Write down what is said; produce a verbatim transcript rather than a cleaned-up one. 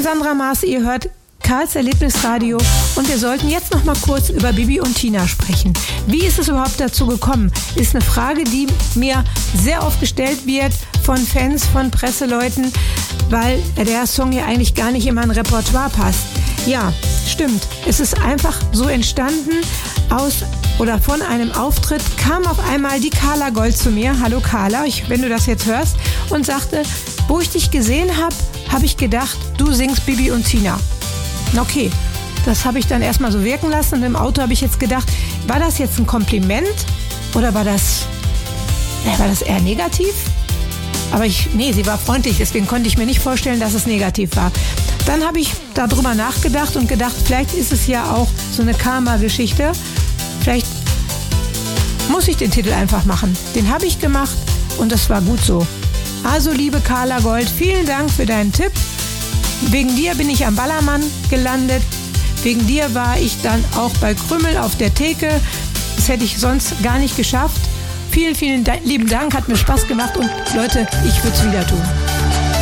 bin Sandra Maas, ihr hört Karls Erlebnisradio und wir sollten jetzt noch mal kurz über Bibi und Tina sprechen. Wie ist es überhaupt dazu gekommen? Ist eine Frage, die mir sehr oft gestellt wird von Fans, von Presseleuten, weil der Song ja eigentlich gar nicht in mein Repertoire passt. Ja, stimmt. Es ist einfach so entstanden aus oder von einem Auftritt kam auf einmal die Carla Gold zu mir. Hallo Carla, ich, wenn du das jetzt hörst, und sagte, wo ich dich gesehen habe, habe ich gedacht, du singst Bibi und Tina. Okay, das habe ich dann erstmal so wirken lassen und im Auto habe ich jetzt gedacht, war das jetzt ein Kompliment oder war das, äh, war das eher negativ? Aber ich, nee, sie war freundlich, deswegen konnte ich mir nicht vorstellen, dass es negativ war. Dann habe ich darüber nachgedacht und gedacht, vielleicht ist es ja auch so eine Karma-Geschichte. Vielleicht muss ich den Titel einfach machen. Den habe ich gemacht und das war gut so. Also liebe Carla Gold, vielen Dank für deinen Tipp. Wegen dir bin ich am Ballermann gelandet. Wegen dir war ich dann auch bei Krümmel auf der Theke. Das hätte ich sonst gar nicht geschafft. Vielen, vielen lieben Dank, hat mir Spaß gemacht und Leute, ich würde es wieder tun.